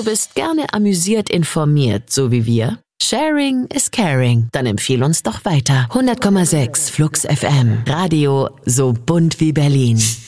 du bist gerne amüsiert informiert, so wie wir? Sharing is caring. Dann empfiehl uns doch weiter. 100,6 Flux FM. Radio so bunt wie Berlin.